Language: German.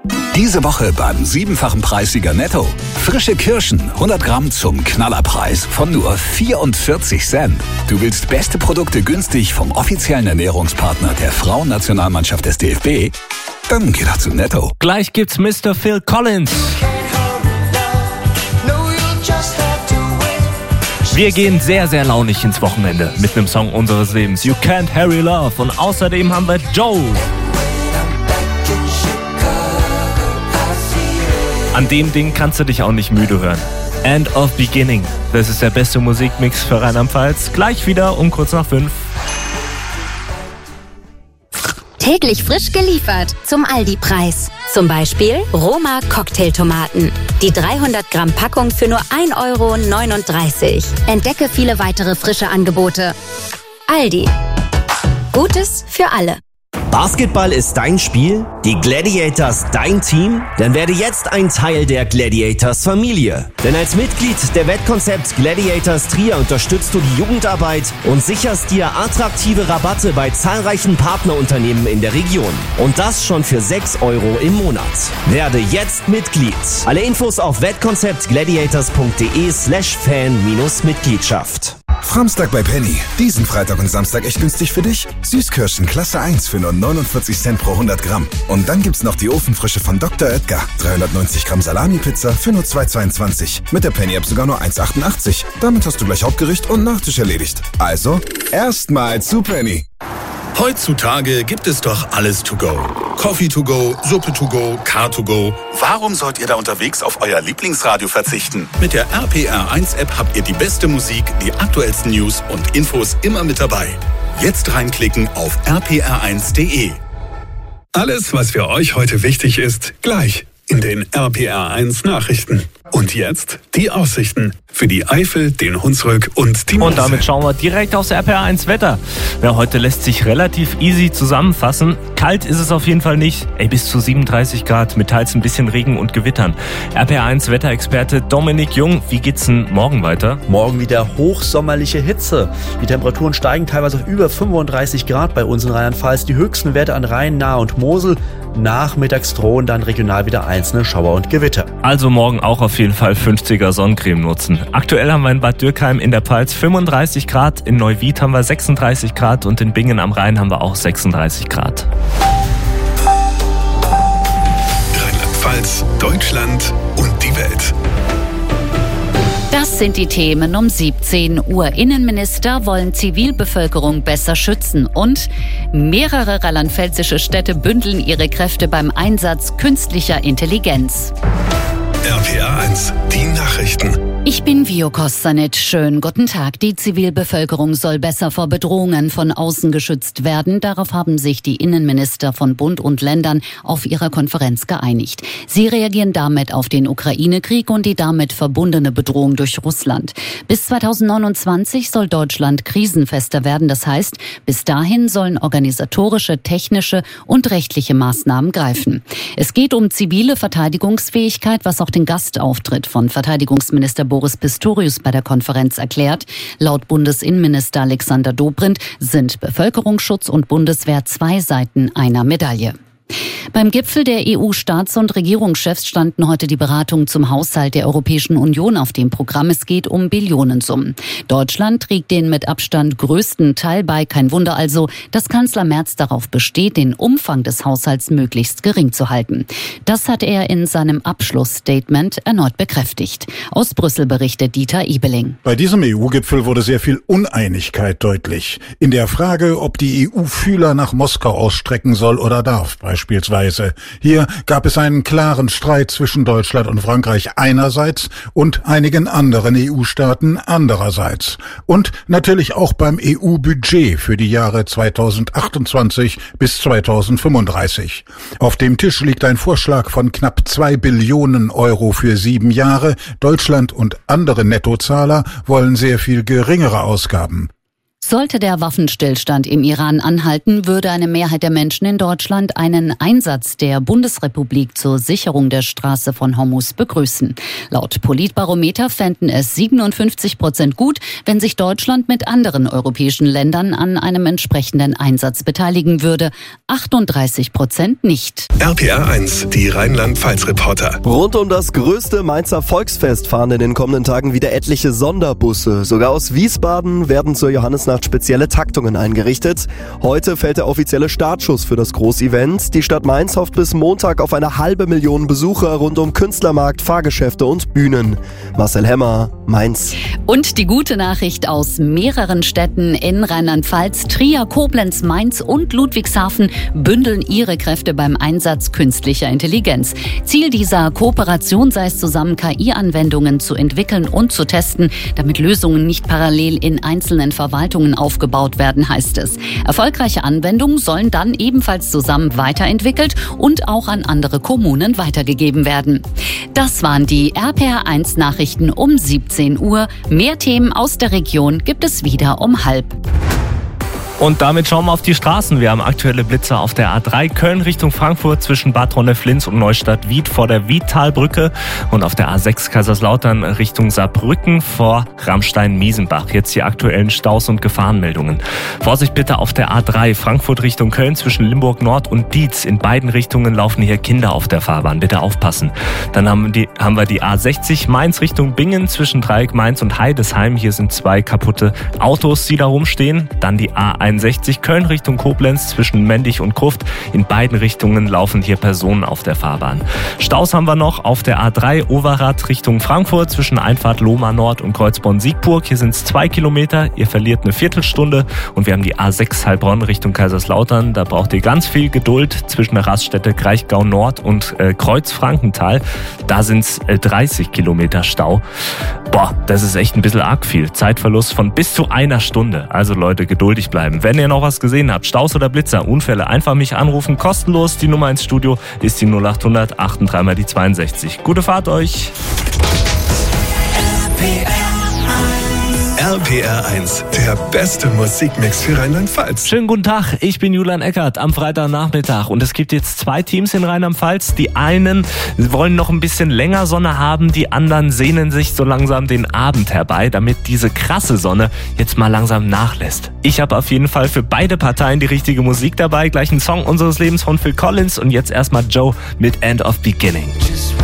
Diese Woche beim 7-fachen Preissieger Netto. Frische Kirschen, 100 Gramm zum Knallerpreis von nur 44 Cent. Du willst beste Produkte günstig vom offiziellen Ernährungspartner der Frauennationalmannschaft des DFB? Dann geh doch zu Netto. Gleich gibt's Mr. Phil Collins. Wir gehen sehr, sehr launig ins Wochenende mit einem Song unseres Lebens. You Can't Hurry Love. Und außerdem haben wir Joe. An dem Ding kannst du dich auch nicht müde hören. End of Beginning. Das ist der beste Musikmix für Rheinland-Pfalz. Gleich wieder um kurz nach 5. Täglich frisch geliefert zum Aldi-Preis. Zum Beispiel Roma Cocktailtomaten. Die 300 Gramm Packung für nur 1,39 €. Entdecke viele weitere frische Angebote. Aldi. Gutes für alle. Basketball ist dein Spiel? Die Gladiators dein Team? Dann werde jetzt ein Teil der Gladiators Familie. Denn als Mitglied der Wettkonzept Gladiators Trier unterstützt du die Jugendarbeit und sicherst dir attraktive Rabatte bei zahlreichen Partnerunternehmen in der Region. Und das schon für 6 € im Monat. Werde jetzt Mitglied. Alle Infos auf wettkonzeptgladiators.de/fan-Mitgliedschaft. Framstag bei Penny. Diesen Freitag und Samstag echt günstig für dich. Süßkirschen Klasse 1 für nur 49 Cent pro 100 Gramm. Und dann gibt's noch die Ofenfrische von Dr. Oetker. 390 Gramm Salami-Pizza für nur 2,22. Mit der Penny-App sogar nur 1,88. Damit hast du gleich Hauptgericht und Nachtisch erledigt. Also, erstmal zu Penny. Heutzutage gibt es doch alles to go. Coffee to go, Suppe to go, Car to go. Warum sollt ihr da unterwegs auf euer Lieblingsradio verzichten? Mit der RPR1-App habt ihr die beste Musik, die aktuellsten News und Infos immer mit dabei. Jetzt reinklicken auf rpr1.de. Alles, was für euch heute wichtig ist, gleich in den RPR1 Nachrichten. Und jetzt die Aussichten für die Eifel, den Hunsrück und die Mosel. Und damit schauen wir direkt aufs RPR1 Wetter. Ja, heute lässt sich relativ easy zusammenfassen. Kalt ist es auf jeden Fall nicht. Bis zu 37 Grad mit teils ein bisschen Regen und Gewittern. RPR1 Wetterexperte Dominik Jung, wie geht's denn morgen weiter? Morgen wieder hochsommerliche Hitze. Die Temperaturen steigen teilweise auf über 35 Grad bei uns in Rheinland-Pfalz. Die höchsten Werte an Rhein, Nahe und Mosel. Nachmittags drohen dann regional wieder einzelne Schauer und Gewitter. Also morgen auch auf jeden Fall 50er Sonnencreme nutzen. Aktuell haben wir in Bad Dürkheim in der Pfalz 35 Grad, in Neuwied haben wir 36 Grad und in Bingen am Rhein haben wir auch 36 Grad. Rheinland-Pfalz, Deutschland und die Welt. Das sind die Themen um 17 Uhr. Innenminister wollen Zivilbevölkerung besser schützen und mehrere rheinland-pfälzische Städte bündeln ihre Kräfte beim Einsatz künstlicher Intelligenz. RPR1, die Nachrichten. Ich bin Vio Kostanic. Schönen guten Tag. Die Zivilbevölkerung soll besser vor Bedrohungen von außen geschützt werden. Darauf haben sich die Innenminister von Bund und Ländern auf ihrer Konferenz geeinigt. Sie reagieren damit auf den Ukraine-Krieg und die damit verbundene Bedrohung durch Russland. Bis 2029 soll Deutschland krisenfester werden. Das heißt, bis dahin sollen organisatorische, technische und rechtliche Maßnahmen greifen. Es geht um zivile Verteidigungsfähigkeit, was auch den Gastauftritt von Verteidigungsminister Boris Pistorius bei der Konferenz erklärt. Laut Bundesinnenminister Alexander Dobrindt sind Bevölkerungsschutz und Bundeswehr zwei Seiten einer Medaille. Beim Gipfel der EU-Staats- und Regierungschefs standen heute die Beratungen zum Haushalt der Europäischen Union auf dem Programm. Es geht um Billionensummen. Deutschland trägt den mit Abstand größten Teil bei. Kein Wunder also, dass Kanzler Merz darauf besteht, den Umfang des Haushalts möglichst gering zu halten. Das hat er in seinem Abschlussstatement erneut bekräftigt. Aus Brüssel berichtet Dieter Ebeling. Bei diesem EU-Gipfel wurde sehr viel Uneinigkeit deutlich. In der Frage, ob die EU Fühler nach Moskau ausstrecken soll oder darf, beispielsweise. Hier gab es einen klaren Streit zwischen Deutschland und Frankreich einerseits und einigen anderen EU-Staaten andererseits. Und natürlich auch beim EU-Budget für die Jahre 2028 bis 2035. Auf dem Tisch liegt ein Vorschlag von knapp 2 Billionen Euro für 7 Jahre. Deutschland und andere Nettozahler wollen sehr viel geringere Ausgaben. Sollte der Waffenstillstand im Iran anhalten, würde eine Mehrheit der Menschen in Deutschland einen Einsatz der Bundesrepublik zur Sicherung der Straße von Hormuz begrüßen. Laut Politbarometer fänden es 57% gut, wenn sich Deutschland mit anderen europäischen Ländern an einem entsprechenden Einsatz beteiligen würde. 38% nicht. RPR 1, die Rheinland-Pfalz-Reporter. Rund um das größte Mainzer Volksfest fahren in den kommenden Tagen wieder etliche Sonderbusse. Sogar aus Wiesbaden werden zur Johannisnacht spezielle Taktungen eingerichtet. Heute fällt der offizielle Startschuss für das Großevent. Die Stadt Mainz hofft bis Montag auf 500.000 Besucher rund um Künstlermarkt, Fahrgeschäfte und Bühnen. Marcel Hemmer, Mainz. Und die gute Nachricht aus mehreren Städten in Rheinland-Pfalz, Trier, Koblenz, Mainz und Ludwigshafen bündeln ihre Kräfte beim Einsatz künstlicher Intelligenz. Ziel dieser Kooperation sei es zusammen, KI-Anwendungen zu entwickeln und zu testen, damit Lösungen nicht parallel in einzelnen Verwaltungen aufgebaut werden, heißt es. Erfolgreiche Anwendungen sollen dann ebenfalls zusammen weiterentwickelt und auch an andere Kommunen weitergegeben werden. Das waren die RPR 1 Nachrichten um 17 Uhr. Mehr Themen aus der Region gibt es wieder um 12:30. Und damit schauen wir auf die Straßen. Wir haben aktuelle Blitzer auf der A3 Köln Richtung Frankfurt zwischen Bad Ronneflins und Neustadt-Wied vor der Wiedtalbrücke und auf der A6 Kaiserslautern Richtung Saarbrücken vor Ramstein-Miesenbach. Jetzt die aktuellen Staus und Gefahrenmeldungen. Vorsicht bitte auf der A3 Frankfurt Richtung Köln zwischen Limburg Nord und Dietz. In beiden Richtungen laufen hier Kinder auf der Fahrbahn. Bitte aufpassen. Dann haben wir die A60 Mainz Richtung Bingen zwischen Dreieck Mainz und Heidesheim. Hier sind 2 kaputte Autos, die da rumstehen. Dann die A61 Köln Richtung Koblenz zwischen Mendig und Kruft. In beiden Richtungen laufen hier Personen auf der Fahrbahn. Staus haben wir noch auf der A3 Overath Richtung Frankfurt zwischen Einfahrt Lohmar Nord und Kreuzborn-Siegburg. Hier sind es 2 Kilometer. Ihr verliert eine Viertelstunde. Und wir haben die A6 Heilbronn Richtung Kaiserslautern. Da braucht ihr ganz viel Geduld zwischen der Raststätte Kraichgau Nord und Kreuz-Frankenthal. Da sind es 30 Kilometer Stau. Boah, das ist echt ein bisschen arg viel. Zeitverlust von bis zu 1 Stunde. Also Leute, geduldig bleiben. Wenn ihr noch was gesehen habt, Staus oder Blitzer, Unfälle, einfach mich anrufen, kostenlos. Die Nummer ins Studio ist die 0800 83 mal die 62. Gute Fahrt euch. RPR 1, der beste Musikmix für Rheinland-Pfalz. Schönen guten Tag, ich bin Julian Eckert am Freitagnachmittag und es gibt jetzt 2 Teams in Rheinland-Pfalz. Die einen wollen noch ein bisschen länger Sonne haben, die anderen sehnen sich so langsam den Abend herbei, damit diese krasse Sonne jetzt mal langsam nachlässt. Ich habe auf jeden Fall für beide Parteien die richtige Musik dabei. Gleich ein Song unseres Lebens von Phil Collins und jetzt erstmal Joe mit End of Beginning.